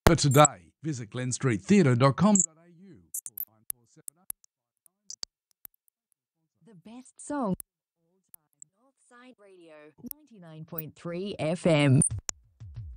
For today, visit glenstreettheatre.com.au. The best song. Northside Radio 99.3 FM.